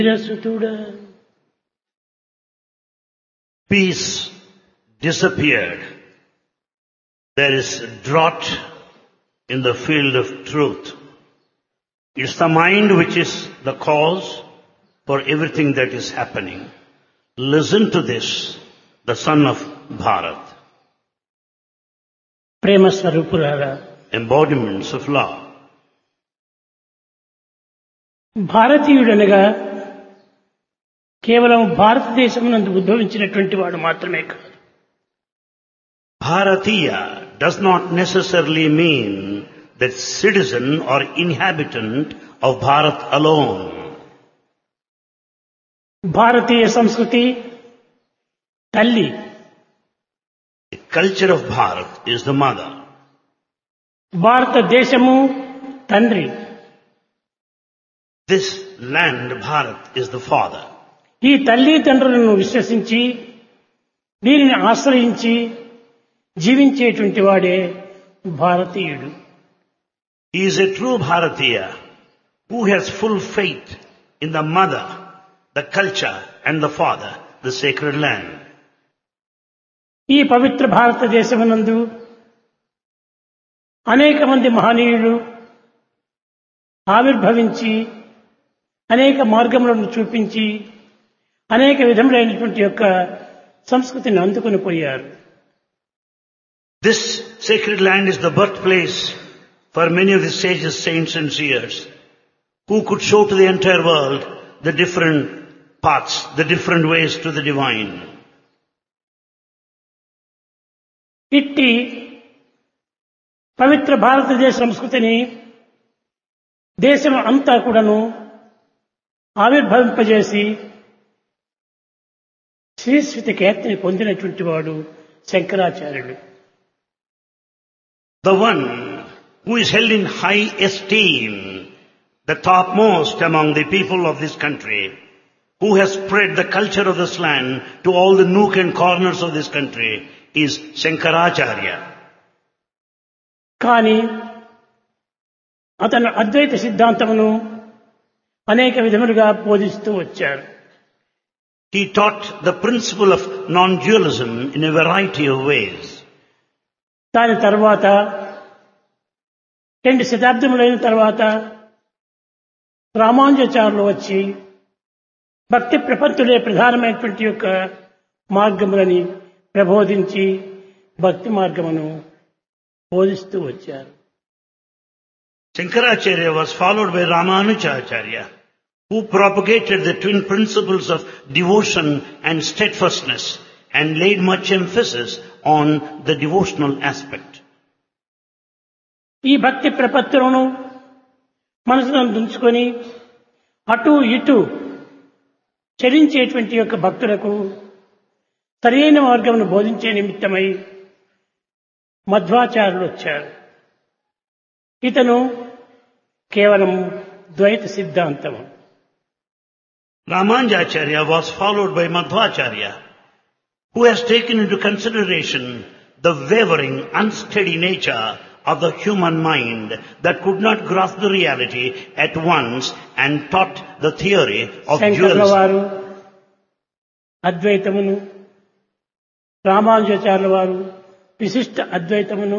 Peace disappeared. There is drought in the field of truth. It's the mind which is the cause for everything that is happening. Listen to this, the son of Bharat. Prema స్వరూపురాలా, Embodiments of love. భారతీయుడనగా కేవలం భారతదేశం నందు ఉద్భవించినటువంటి వాడు మాత్రమే కాదు. Bharatiya does not necessarily mean that citizen or inhabitant of Bharat alone. భారతీయ సంస్కృతి తల్లి, The culture of Bharat is the mother. భారతదేశము తండ్రి. This land, Bharat, is the father. ఈ తల్లి తండ్రులను విశ్వసించి దీనిని ఆశ్రయించి జీవించేటువంటి వాడే భారతీయుడు. He is a true Bharatiya who has full faith in the mother, the culture and the father, the sacred land. ఈ పవిత్ర భారతదేశమునందు అనేక మంది మహనీయులు ఆవిర్భవించి అనేక మార్గములను చూపించి అనేక విధములైనటువంటి యొక్క సంస్కృతిని అందుకొని పోయారు. This sacred land is the birthplace for many of the sages, saints and seers who could show to the entire world the different paths, the different ways to the divine. ఇట్టి పవిత్ర భారతదేశ సంస్కృతిని దేశం అంతా కూడాను ఆవిర్భవింపజేసి శ్రీస్వతి ఖ్యాతిని పొందినటువంటి వాడు శంకరాచార్యుడు. The one who is held in high esteem, the topmost among the people of this country, who has spread the culture of this land to all the nook and corners of this country, is Shankaracharya. కానీ అతను అద్వైత సిద్ధాంతమును అనేక విధములుగా బోధిస్తూ వచ్చారు. He taught the principle of non-dualism in a variety of ways. దాని తర్వాత 2 శతాబ్దములైన తర్వాత రామానుజాచార్యులు వచ్చి భక్తి ప్రపత్తులే ప్రధానమైనటువంటి యొక్క మార్గములని ప్రబోధించి భక్తి మార్గమును బోధిస్తూ వచ్చారు. Shankaracharya was followed by Ramanujacharya, who propagated the twin principles of devotion and steadfastness and laid much emphasis on the devotional aspect. ఈ భక్తి ప్రపత్తులను మనసులో ఉంచుకొని అటు ఇటు చరించేటువంటి యొక్క భక్తులకు సరైన మార్గమును బోధించే నిమిత్తమై మధ్వాచార్యులు వచ్చారు. ఇతను కేవలం ద్వైత సిద్ధాంతము. Ramanujacharya was followed by Madhvacharya, who has taken into consideration the wavering, unsteady nature of the human mind that could not grasp the reality at once and taught the theory of శంకరుల dualism. వారు అద్వైతమును, రామానుజాచార్యుల వారు విశిష్ట అద్వైతమును,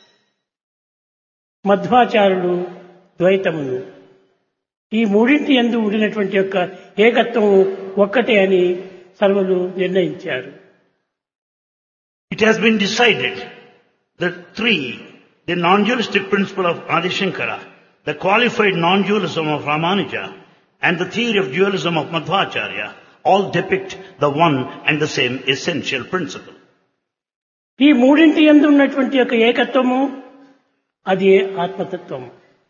మధ్వాచార్యులు ద్వైతమును, ఈ మూడింటి యందు ఉండినటువంటి యొక్క ఏకత్వం ఒక్కటే అని సర్వులు నిర్ణయించారు. It has been decided that three, the non-dualistic principle of Adi Shankara, the qualified non-dualism of Ramanuja, and the theory of dualism of Madhvacharya all depict the one and the same essential principle. ఈ మూడింటి యందు ఉన్నటువంటి యొక్క ఏకత్వము అది ఆత్మతత్వము.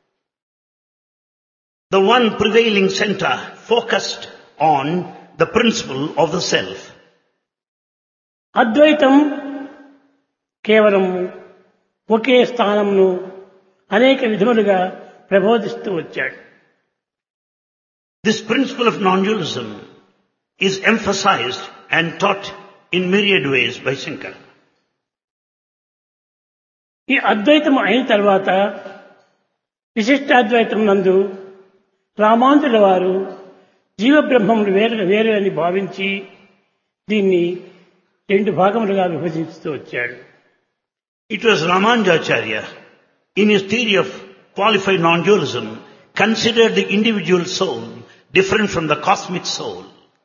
The one prevailing center focused on the principle of the self. అద్వైతం కేవలం ఒకే స్థానంను అనేక విధములుగా ప్రబోధిస్తూ వచ్చాడు. This principle of non-dualism is emphasized and taught in myriad ways by Shankara. ఈ అద్వైతం అయిన తర్వాత విశిష్టాద్వైతం నందు రామానుజుల వారు జీవబ్రహ్మములు వేరు వేరు అని భావించి దీన్ని రెండు భాగములుగా విభజిస్తూ వచ్చాడు. It was Ramanujacharya, in his theory of qualified non-dualism, considered the individual soul different from the cosmic soul.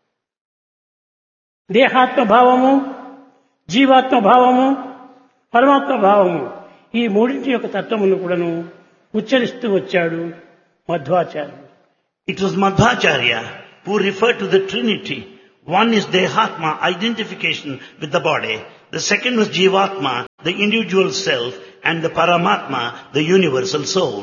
దేహాత్మ భావము, జీవాత్మ భావము, పరమాత్మ భావము ఈ మూడింటి యొక్క తత్వమును కూడాను ఉచ్చరిస్తూ వచ్చాడు మధ్వాచార్యుడు. It was Madhvacharya who referred to the Trinity. One is Dehatma, identification with the body. The second was Jivatma, the individual self, and the Paramatma, the universal soul.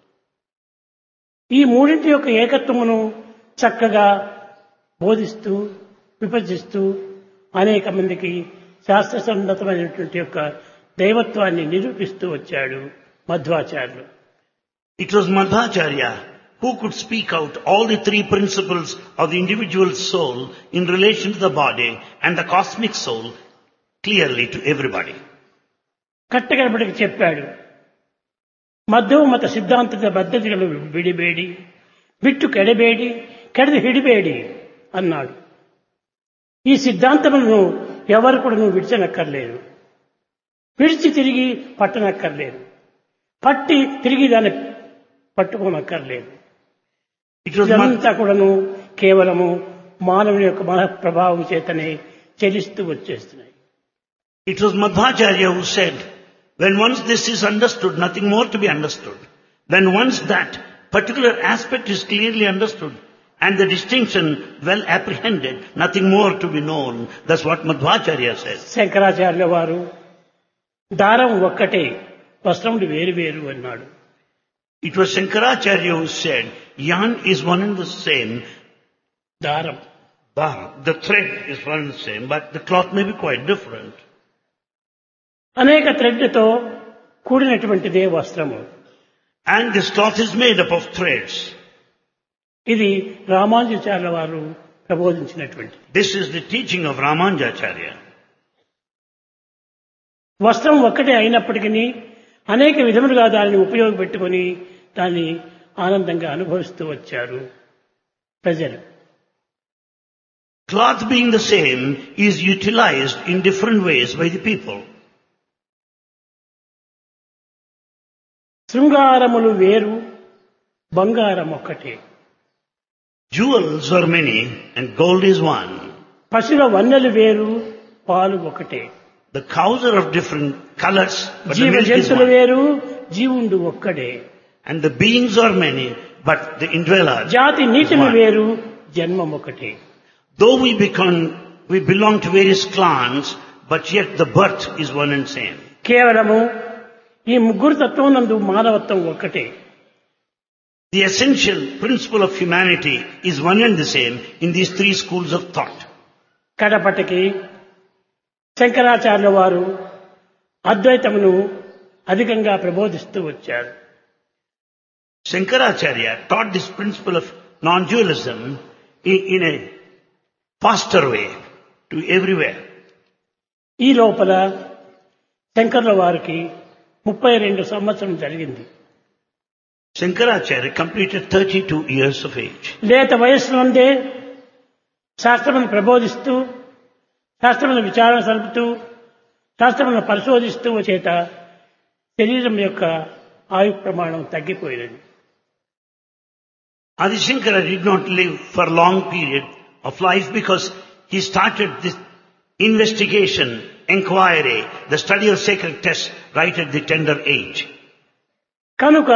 ఈ మూడింటి యొక్క ఏకత్వమును చక్కగా బోధిస్తూ విభజిస్తూ అనేక మందికి శాస్త్ర సమ్మతమైనటువంటి యొక్క దైవత్వాన్ని నిరూపిస్తూ వచ్చాడు మధ్వాచార్యులు. It was Madhvacharya who could speak out all the three principles of the individual soul in relation to the body and the cosmic soul clearly to everybody. కట్టగడపటికి చెప్పాడు. ಮಧ್ವ ಮತ ಸಿದ್ಧಾಂತದ ಬದ್ಧತೆಗಳು ಬಿಡಿಬೇಡಿ, ಬಿಟ್ಟು ಕೆಡಬೇಡಿ, ಕೆಡದು ಹಿಡಿಬೇಡಿ అన్నాడు. ఈ సిద్ధాంతములను ఎవరు కూడా విడిచనక్కర్లేదు, విడిచి తిరిగి పట్టనక్కర్లేదు, పట్టి తిరిగి దాన్ని పట్టుకోనక్కర్లేదు. ఇదంతా కూడాను కేవలము మానవుని యొక్క మన ప్రభావం చేతనే చెలిస్తూ వచ్చేస్తున్నాయి. It was Madhvacharya who said, when once this is understood, nothing more to be understood. When once that particular aspect is clearly understood and the distinction well apprehended, nothing more to be known. That's what Madhvacharya says. శంకరాచార్యుల వారు దారం ఒక్కటే, వస్త్రములు వేరు వేరు అన్నాడు. It was Shankaracharya who said, yarn is one and the same. దారం, The thread is one and the same, but the cloth may be quite different. అనేక థ్రెడ్లతో కూడినటువంటిదే వస్త్రము. And this cloth is made up of threads. ఇది రామానుజాచార్యుల వారు ప్రబోధించినటువంటిది. This is the teaching of Ramanujacharya. వస్త్రం ఒక్కటే అయినప్పటికీ అనేక విధములుగా దానిని ఉపయోగపెట్టుకొని దాన్ని ఆనందంగా అనుభవిస్తూ వచ్చారు ప్రజలు. Cloth being the same is utilized in different ways by the people. శృంగారములు వేరు, బంగారం ఒక్కటే. Jewels are many and gold is one. పశువుల వన్నెలు వేరు, పాలు ఒకటే. The cows are of different colors, but the జీవ milk is జంతువులు one. వేరు, జీవుండు ఒక్కడే. And the beings are many, but the indweller జాతి is నీతిని one. వేరు, జన్మం ఒకటే. Though we belong to various clans, but yet the birth is one and same. కేవలము ఈ ముగ్గురు తత్వం నందు మానవత్వం ఒక్కటే. The essential principle of humanity is one and the same in these three schools of thought. కడపటికి శంకరాచార్యుల వారు అద్వైతమును అధికంగా ప్రబోధిస్తూ వచ్చారు. Shankaracharya taught this principle of non-dualism in a faster way to everywhere. ఈ లోపల శంకర్ల వారికి 32 సంవత్సరం జరిగింది. Shankaracharya completed 32 years of age. లేత వయస్సు నుండే శాస్త్రమును ప్రబోధిస్తూ, శాస్త్రమును విచారణ సలుపుతూ, శాస్త్రమును పరిశోధిస్తూ చేత శరీరం యొక్క ఆయు ప్రమాణం తగ్గిపోయినది. Adi Shankara did not live for a long period of life because he started this investigation, inquiry, the study of sacred texts right at the tender age. కనుక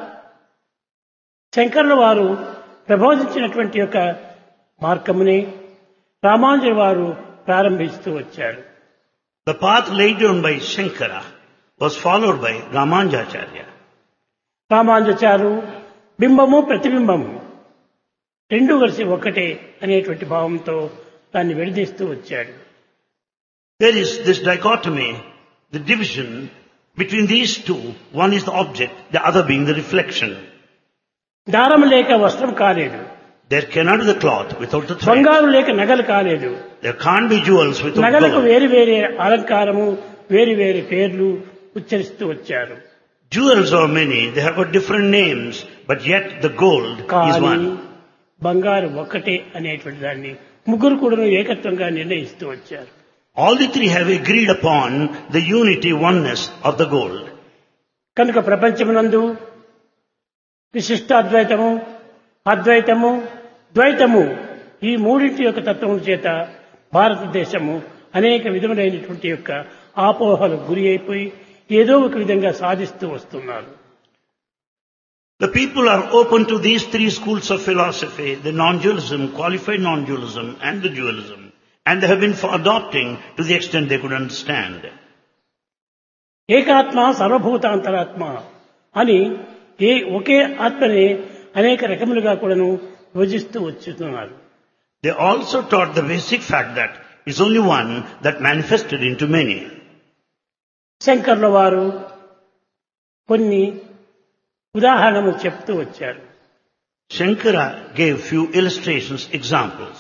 శంకర్ల వారు ప్రబోధించినటువంటి యొక్క మార్గముని రామానుజుల వారు ప్రారంభిస్తూ వచ్చారు. The path laid down by Shankara was followed by Ramanujacharya. రామానుజాచారు బింబము ప్రతిబింబము రెండు కలిసి ఒకటే అనేటువంటి భావంతో దాన్ని విడదీస్తూ వచ్చాడు. There is this dichotomy, the division between these two. One is the object, the other being the reflection. దారం లేక వస్త్రం కాలేదు, There cannot be the cloth without the thread. బంగారు లేక నగలు కాలేదు, There can't be jewels without నగలకు gold. వేరు వేరే అలంకారము, వేరు వేరు పేర్లు ఉచ్చరిస్తూ వచ్చారు. Jewels are many, they have got different names, but yet the gold is కానీ one. బంగారు ఒక్కటే అనేటువంటి దాన్ని ముగ్గురు కూడా ఏకత్వంగా నిర్ణయిస్తూ వచ్చారు. All the three have agreed upon the unity, oneness of the gold. కనుక ప్రపంచమునందు విశిష్టాద్వైతము, అద్వైతము, ద్వైతము ఈ మూడింటి యొక్క తత్వముల చేత భారతదేశము అనేక విధములైనటువంటి యొక్క ఆపోహలకు గురి అయిపోయి ఏదో ఒక విధంగా సాధిస్తూ వస్తున్నారు. The people are open to these three schools of philosophy, the non-dualism, qualified non-dualism and the dualism, and they have been adopting to the extent they could understand. ఏకాత్మ సర్వభూతాంతరాత్మ అని ఒకే ఆత్మని అనేక రకములుగా కూడాను విభజిస్తూ వచ్చుతున్నారు. They also taught the basic fact that is only one that manifested into many. శంకర్ల వారు కొన్ని ఉదాహరణలు చెప్తూ వచ్చారు. Shankara gave few illustrations, examples.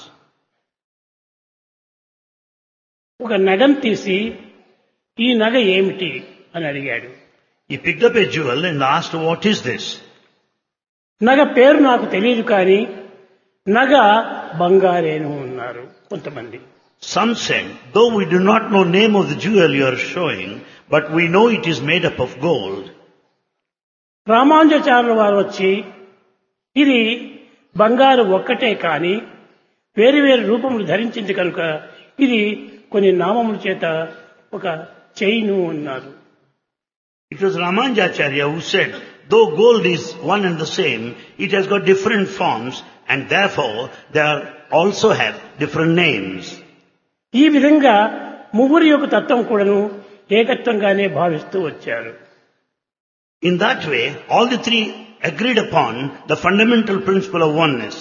ఒక నగం తీసి ఈ నగ ఏమిటి అని అడిగాడు. He picked up a jewel and asked, "What is this?" నగ పేరు నాకు తెలియదు కానీ నగ బంగారేను అన్నారు కొంతమంది. Some said, "Though we do not know name of the jewel you are showing, but we know it is made up of gold." రామానుజాచార్యుల వారు వచ్చి ఇది బంగారు ఒక్కటే కానీ వేరు వేరు రూపములు ధరించింది కనుక ఇది కొన్ని నామముల చేత ఒక చైను అన్నారు. It was Ramanujacharya who said, though gold is one and the same, it has got different forms and therefore they also have different names. ఈ విధంగా ముగ్గురి యొక్క తత్వం కూడాను ఏకత్వంగానే భావిస్తూ వచ్చారు. In that way, all the three agreed upon the fundamental principle of oneness.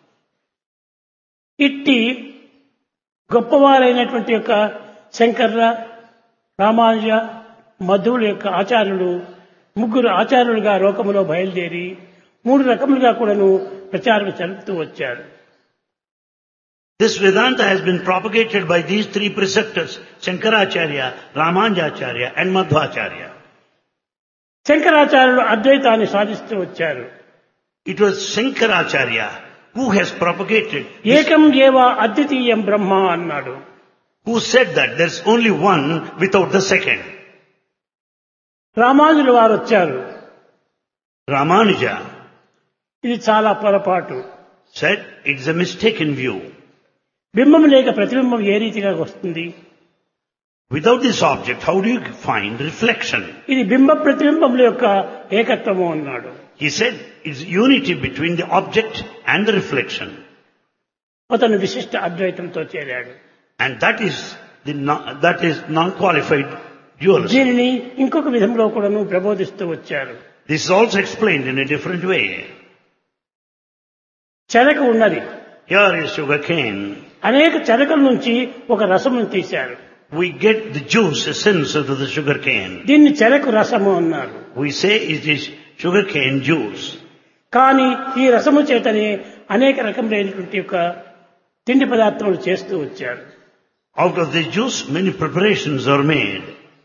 ఇట్టి గొప్పవారైనటువంటి యొక్క శంకర, రామానుజ, మధ్వుల యొక్క ఆచార్యులు ముగ్గురు ఆచార్యులుగా లోకములో బయలుదేరి మూడు రకములుగా కూడాను ప్రచారం జరుపుతూ వచ్చారు. This Vedanta has been propagated by these three preceptors, Shankaracharya, Ramanujacharya and Madhvacharya. శంకరాచార్యులు అద్వైతాన్ని సాధిస్తూ వచ్చారు. It was Shankaracharya who has propagated ఏకం ఏవ అద్వితీయం బ్రహ్మ అన్నాడు. who said that there's only one without the second. రామానుజుల వారు వచ్చారు. Ramanuja ఇది చాలా పొరపాటు. said it's a mistaken view. బింబం లేక ప్రతిబింబం ఏ రీతిగా వస్తుంది? Without this object, how do you find reflection? ఇది బింబ ప్రతిబింబముల యొక్క ఏకత్వము అన్నాడు. He said it's unity between the object and the reflection. అతను విశిష్ట అద్వైతంతో చేరాడు. And that is non-qualified dualism. దీనిని ఇంకొక విధంలో కూడాను ప్రబోధిస్తూ వచ్చారు. This is also explained in a different way. చెరకు ఉన్నది. Here is sugar cane. అనేక చెరకల నుంచి ఒక రసమును తీశారు. We get the juice, essence of the sugar cane. దీన్ని చెరకు రసము అన్నారు. We say it is sugar cane juice. కానీ ఈ రసము చేతనే అనేక రకములైనటువంటి యొక్క తిండి పదార్థములు చేస్తూ వచ్చారు. Out of this juice, many preparations are made.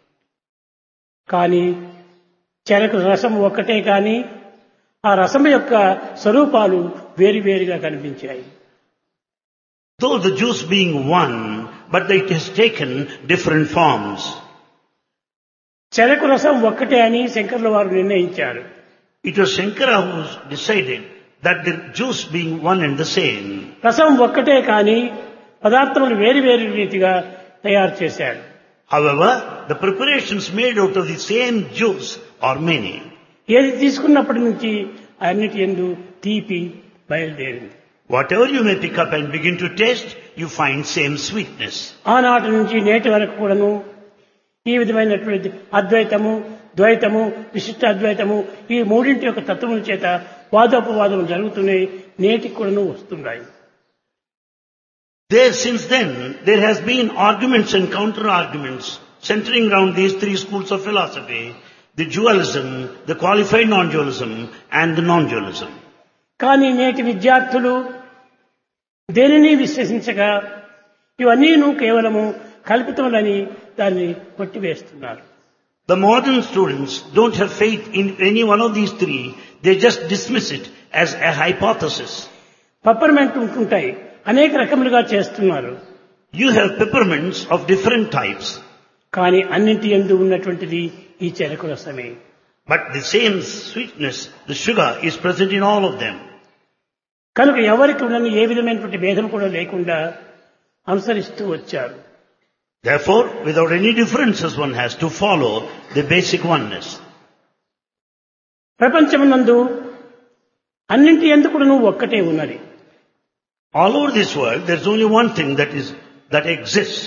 కానీ చెరకు రసం ఒక్కటే కానీ ఆ రసం యొక్క స్వరూపాలు వేరువేరుగా కనిపించాయి. Though the juice being one, but it has taken different forms. చెరకు రసం ఒక్కటే అని శంకర్ల వారు నిర్ణయించారు. It was Shankara who decided that the juice being one and the same. రసం ఒక్కటే కానీ పదార్థములు వేరువేరు రీతిగా తయారు చేశారు. However, the preparations made out of the same juice are many. ఏది తీసుకున్నప్పటి నుంచి అన్నిటి యందు తీపి బయలుదేరింది. Whatever you may pick up and begin to taste, you find same sweetness. ఆనాటి నుంచి నేటి వరకు కూడాను ఈ విధమైనటువంటి అద్వైతము, ద్వైతము, విశిష్ట అద్వైతము ఈ మూడింటి యొక్క తత్వముల చేత వాదోపవాదములు జరుగుతున్నాయి. నేటికి కూడాను వస్తున్నాయి. Since then, there has been arguments and counter-arguments centering around these three schools of philosophy, the dualism, the qualified non-dualism and the non-dualism. కానీ నేటి విద్యార్థులు దేనిని విశ్వసించగా ఇవన్నీను కేవలము కల్పితములని దాన్ని కొట్టివేస్తున్నారు. The modern students don't have faith in any one of these three. They just dismiss it as a hypothesis. Peppermint ఉంటుంటాయి, అనేక రకములుగా చేస్తున్నారు. You have peppermints of different types. కానీ అన్నింటి యందు ఉన్నటువంటిది ఈ చెరకు రసమే. But the same sweetness, the sugar, is present in all of them. కనుక ఎవరికి ఉన్న ఏ విధమైనటువంటి భేదం కూడా లేకుండా అనుసరిస్తూ వచ్చారు. Therefore, without any differences, one has to follow the basic oneness. ప్రపంచమునందు అన్నింటి యందు కూడా ఒక్కటే ఉన్నది. All over this world, there is only one thing that exists.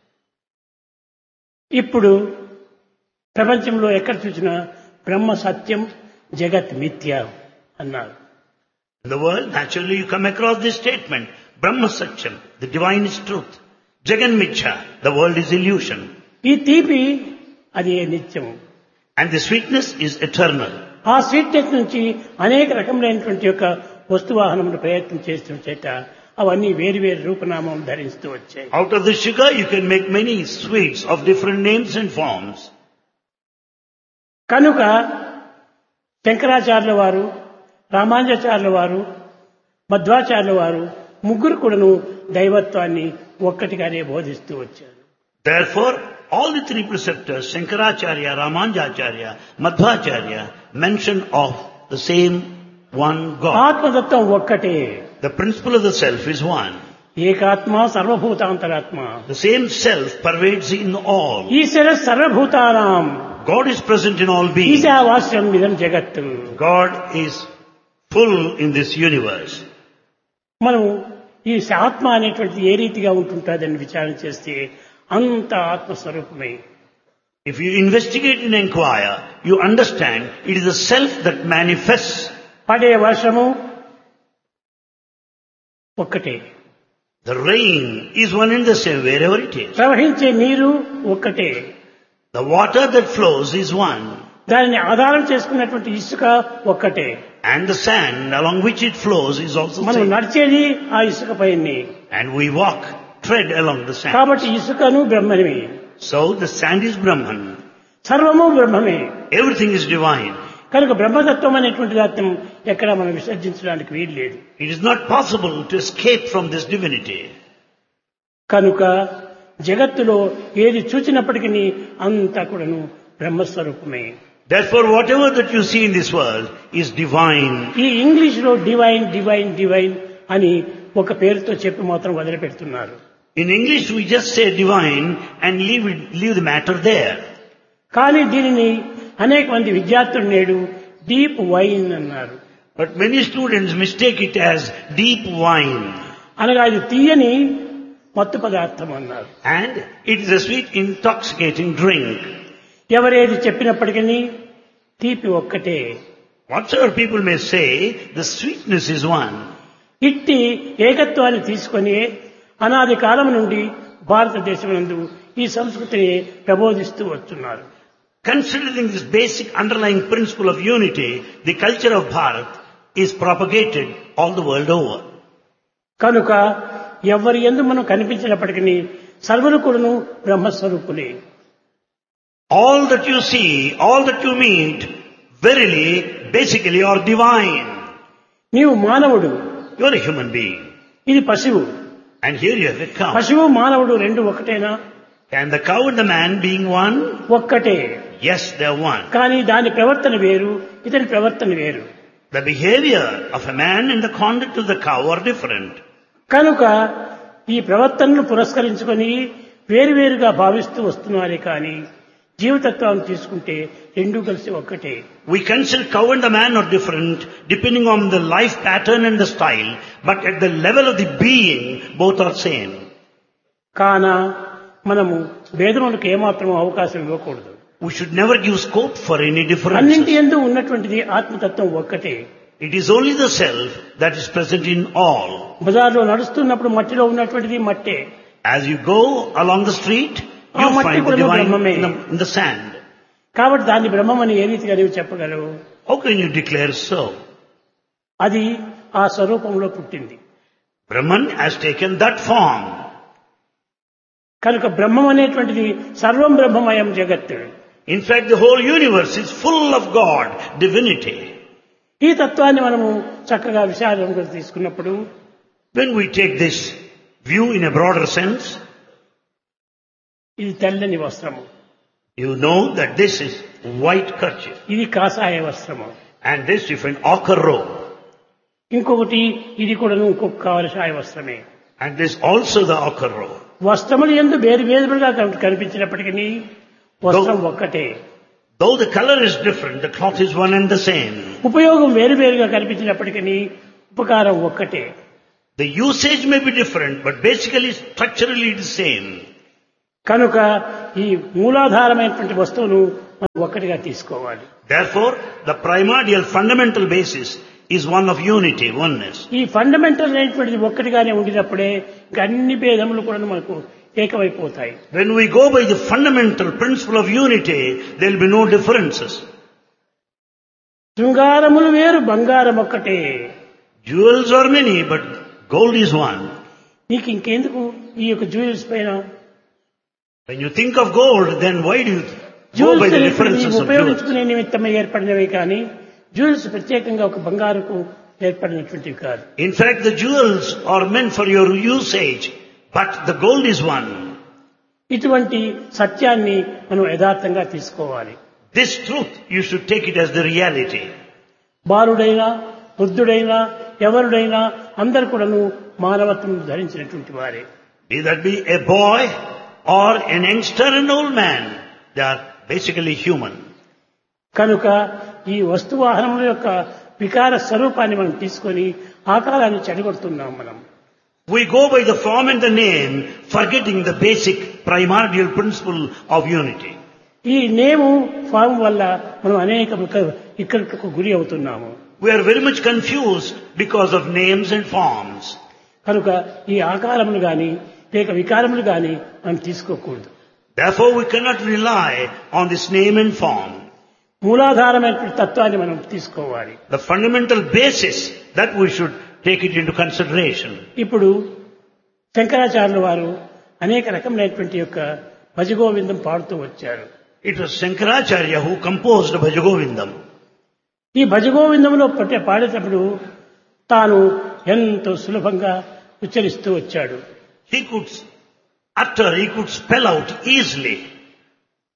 ఇప్పుడు ప్రపంచంలో ఎక్కడ చూసినా బ్రహ్మ సత్యం, జగత్ మిథ్య అన్నారు. In the world, naturally you come across this statement, Brahma Satyam, the divine is truth. Jagan Mithya, the world is illusion. ఈ తీపి అది నిత్యము. And the sweetness is eternal. ఆ స్వీట్నెస్ నుంచి అనేక రకములైనటువంటి యొక్క వస్తువాహనములు ప్రయత్నం చేస్తూ చేత అవన్నీ వేరు వేరు రూపనామం ధరిస్తూ వచ్చాయి. Out of the sugar you can make many sweets of different names and forms. కనుక శంకరాచార్యుల వారు, రామానుజాచార్యుల వారు, మధ్వాచార్యుల వారు ముగ్గురు కూడాను దైవత్వాన్ని ఒక్కటిగానే బోధిస్తూ వచ్చారు. Therefore, all the three preceptors, Shankaracharya, Ramanujacharya, Madhvacharya, mention of the same one God. ఆత్మతత్వం ఒక్కటే. The principle of the self is one. ఏకాత్మ సర్వభూతాంతరాత్మ. The same self pervades in all. ఈశ్వర సర్వభూతానాం. God is present in all beings. ఈశావాస్యం ఇదం జగత్తు. God is full in this universe. మనం ఈ ఆత్మ అనేటువంటిది ఏ రీతిగా ఉంటుంటుందని విచారణ చేస్తే అంత ఆత్మస్వరూపమే. If you investigate and inquire, you understand it is the self that manifests. పడే వర్షము ఒక్కటే. The rain is one and the same wherever it is. ప్రవహించే నీరు ఒక్కటే. The water that flows is one. దానిని ఆధారం చేసుకున్నటువంటి ఇసుక ఒక్కటే. And the sand along which it flows is also మనం same. నడిచేది ఆ ఇసుక పైనే. And we walk, tread along the sand. కాబట్టి ఇసుకను బ్రహ్మమే. So the sand is Brahman. సర్వము బ్రహ్మమే. Everything is divine. కనుక బ్రహ్మతత్వం అనేటువంటి దాన్ని ఎక్కడ మనం విసర్జించడానికి వీలు లేదు. It is not possible to escape from this divinity. కనుక జగత్తులో ఏది చూచినప్పటికీ అంతా కూడాను బ్రహ్మస్వరూపమే. Therefore, whatever that you see in this world is divine. ఈ ఇంగ్లీష్ లో డివైన్ డివైన్ డివైన్ అని ఒక పేరుతో చెప్పి మాత్రం వదిలిపెడుతున్నారు. In English, we just say divine and leave the matter there. కానీ దీనిని అనేక మంది విద్యార్థులు నేడు డీప్ వైన్ అన్నారు. But many students mistake it as deep wine. అనగా ఇది తీయని మత్తు పదార్థం అన్నారు. And it is a sweet, intoxicating drink. ఎవరేది చెప్పినప్పటికీ తీపి ఒక్కటే. Whatsoever people may say, the sweetness is one. ఇట్టి ఏకత్వాన్ని తీసుకొని అనాది కాలం నుండి భారతదేశం నందు ఈ సంస్కృతిని ప్రబోధిస్తూ వస్తున్నారు. Considering this basic underlying principle of unity, the culture of Bharat is propagated all the world over. కనుక ఎవరి యందు మనం కనిపించినప్పటికీ సర్వులు కూడాను బ్రహ్మస్వరూపులే. All that you see, all that you meet, verily, basically are divine. నీవు మానవుడు, You are a human being. ఇది పశువు. And here you have a cow. పశువు మానవుడు రెండు ఒకటేనా? And the cow and the man being one? ఒక్కటే. Yes, they are one. కానీ దాని ప్రవర్తన వేరు, ఇతని ప్రవర్తన వేరు. The behavior of a man and the conduct of the cow are different. కనుక ఈ ప్రవర్తనను పురస్కరించుకొని వేరువేరుగా భావిస్తూ వస్తున్నారే కానీ జీవతత్వాన్ని తీసుకుంటే రెండూ కలిసి ఒక్కటే. We consider cow and the man are different depending on the life pattern and the style, but at the level of the being, both are same. కాన మనము భేదములకు ఏమాత్రం అవకాశం ఇవ్వకూడదు. We should never give scope for any అన్నింటి differences. యందు ఉన్నటువంటిది ఆత్మతత్వం ఒక్కటే. It is only the self that is present in all. బజార్లో నడుస్తున్నప్పుడు మట్టిలో ఉన్నటువంటిది మట్టే. As you go along the street, you find the divine in the sand. కాబట్టి దాన్ని బ్రహ్మమని ఏ రీతిగా నీవు చెప్పగలవు? How can you declare so? అది ఆ స్వరూపంలో పుట్టింది. Brahman has taken that form. కనుక బ్రహ్మం అనేటువంటిది సర్వం బ్రహ్మమయం జగత్. In fact, the whole universe is full of God, divinity. ఈ తత్వాన్ని మనము చక్కగా విశాలంగా తీసుకున్నప్పుడు When we take this view in a broader sense, ఇది తెల్లని వస్త్రము, you know that this is white kerchief ఇది కాషాయ వస్త్రము, and this is an ochre robe, ఇంకొకటి ఇది కూడా ఇంకొక కాషాయ వస్త్రమే. and this also the ochre robe. వస్త్రములు ఎందు వేరు వేరుగా కనిపించినప్పటికీ వస్త్రం ఒక్కటే. Though the color is different, the cloth is one and the same. ఉపయోగం వేరువేరుగా కనిపించినప్పటికీ ఉపకారం ఒక్కటే. The usage may be different, but basically, structurally it is same. కనుక ఈ మూలాధారమైనటువంటి వస్తువును మనం ఒక్కటిగా తీసుకోవాలి. Therefore, the primordial fundamental basis is one of unity, oneness. ఈ ఫండమెంటల్ అయినటువంటిది ఒక్కటిగానే ఉండినప్పుడే ఇంకా అన్ని భేదములు కూడా మనకు ఏకమైపోతాయి. When we go by the fundamental principle of unity, there will be no differences. శృంగారములు వేరు, బంగారం ఒక్కటే. Jewels are many, but gold is one. నీకు ఇంకెందుకు ఈ యొక్క జ్యువెల్స్ పైన? When you think of gold, then why do you go by jewels the differences of jewels? ఉపయోగించుకునే నిమిత్తమై ఏర్పడినవి కానీ జ్యువెల్స్ ప్రత్యేకంగా ఒక బంగారుకు ఏర్పడినటువంటివి కాదు. In fact, the jewels are meant for your usage, but the gold is one. ఇటువంటి సత్యాన్ని మనం యథార్థంగా తీసుకోవాలి. This truth, you should take it as the reality. బాలుడైనా వృద్ధుడైనా ఎవరుడైనా అందరు కూడాను మానవత్వం ధరించినటువంటి వారే. Be that be a boy or an youngster and old man, they are basically human. కనుక ఈ వస్తువాహనముల యొక్క వికార స్వరూపాన్ని మనం తీసుకొని ఆకారాన్ని చెడగొడుతున్నాం మనం. We go by the form and the name, forgetting the basic primordial principle of unity. ఈ నేము ఫామ్ వల్ల మనం అనేక ఇక్కడికి గురి అవుతున్నాము. We are very much confused because of names and forms. కనుక ఈ ఆకారములు గాని లేక వికారములు గాని మనం తీసుకోకూడదు. Therefore, we cannot rely on this name and form. మూలాధారమైన తత్వాన్ని మనం తీసుకోవాలి. The fundamental basis that we should take it into consideration. ఇప్పుడు శంకరాచార్యుల వారు అనేక రకమైనటువంటి యొక్క భజగోవిందం పాడుతూ వచ్చారు. It was Shankaracharya who composed Bhajagovindam. ఈ భజగోవిందంలో పాడేటప్పుడు తాను ఎంతో సులభంగా ఉచ్చరిస్తూ వచ్చాడు. He could utter, he could spell out easily